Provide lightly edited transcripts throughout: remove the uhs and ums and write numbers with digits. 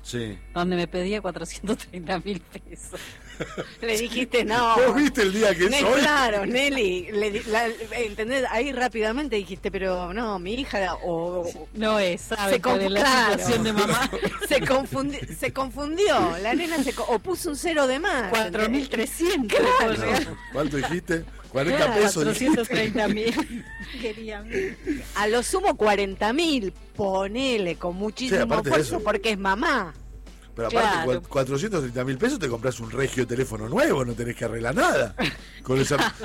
Sí. donde me pedía 430.000 pesos. Le dijiste, no. ¿Vos viste el día que es hoy? Claro, Nelly, ¿entendés? Ahí rápidamente dijiste, pero no, mi hija no es, ¿sabe? De la situación de mamá. Se confundió, la nena o puso un cero de más. 4.300. Claro. ¿Cuánto dijiste? 40 pesos. 430.000. Querían. A lo sumo 40.000, ponele con muchísimo esfuerzo porque es mamá. Pero aparte, Claro. 430.000 pesos te compras un Regio teléfono nuevo, no tenés que arreglar nada. Con esa...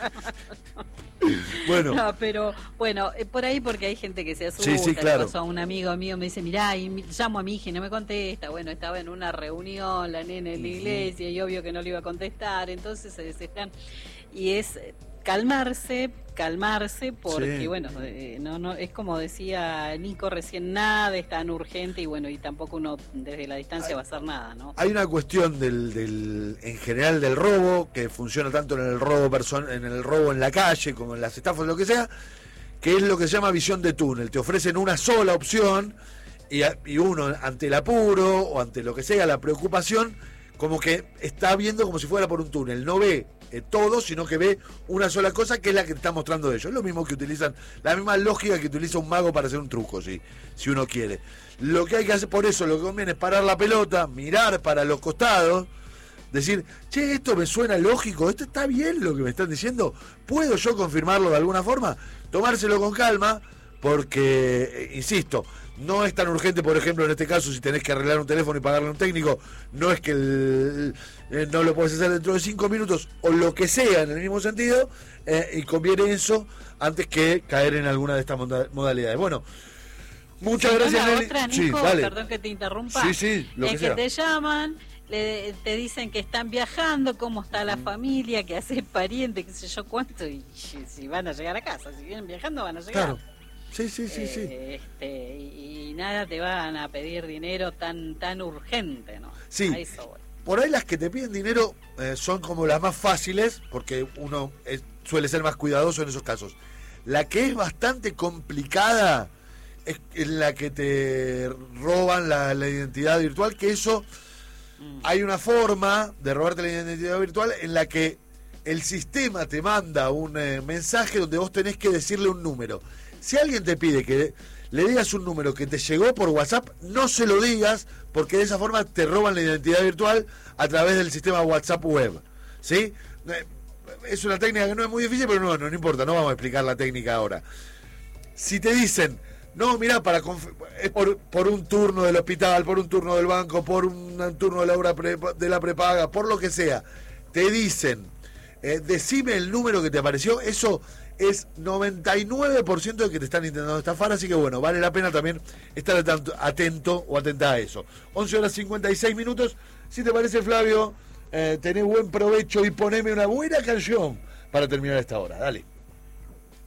Bueno. No, pero bueno, por ahí porque hay gente que se asusta. Sí, claro. Le pasó a un amigo mío, me dice, mirá, llamo a mi hija y no me contesta. Bueno, estaba en una reunión, la nena en la iglesia, y obvio que no le iba a contestar, entonces se desesperan. Y es calmarse, porque bueno, no es como decía Nico recién, nada es tan urgente y bueno, y tampoco uno desde la distancia va a hacer nada, ¿no? Hay una cuestión en general del robo, que funciona tanto en el robo en el robo en la calle como en las estafas, lo que sea, que es lo que se llama visión de túnel. Te ofrecen una sola opción y uno ante el apuro o ante lo que sea, la preocupación, como que está viendo como si fuera por un túnel, no ve todo, sino que ve una sola cosa, que es la que te está mostrando ellos. Es lo mismo que utilizan, la misma lógica que utiliza un mago para hacer un truco, si uno quiere. Lo que hay que hacer, por eso lo que conviene es parar la pelota, mirar para los costados, decir, che, esto me suena lógico, esto está bien lo que me están diciendo, ¿puedo yo confirmarlo de alguna forma? Tomárselo con calma, porque, insisto, no es tan urgente, por ejemplo, en este caso, si tenés que arreglar un teléfono y pagarle a un técnico, no es que no lo podés hacer dentro de 5 minutos, o lo que sea, en el mismo sentido, y conviene eso antes que caer en alguna de estas modalidades. Bueno, muchas gracias, Nelly. Otra, Nico, sí, dale. Perdón que te interrumpa. Sí, lo que sea. Te llaman, te dicen que están viajando, cómo está la familia, que hace pariente, qué sé yo cuánto, y si van a llegar a casa, si vienen viajando van a llegar. Claro. Sí. Y nada te van a pedir dinero tan urgente, ¿no? Sí. A eso voy. Por ahí las que te piden dinero son como las más fáciles, porque uno suele ser más cuidadoso en esos casos. La que es bastante complicada es la que te roban la identidad virtual, que eso hay una forma de robarte la identidad virtual en la que el sistema te manda un mensaje donde vos tenés que decirle un número. Si alguien te pide que le digas un número que te llegó por WhatsApp, no se lo digas, porque de esa forma te roban la identidad virtual a través del sistema WhatsApp web, ¿sí? Es una técnica que no es muy difícil, pero no importa, no vamos a explicar la técnica ahora. Si te dicen, no, mirá, es por un turno del hospital, por un turno del banco, por un turno de la prepaga, por lo que sea, te dicen, decime el número que te apareció, eso es 99% de que te están intentando estafar, así que bueno, vale la pena también estar atento o atenta a eso. 11:56. Si te parece, Flavio, tenés buen provecho y poneme una buena canción para terminar esta hora. Dale.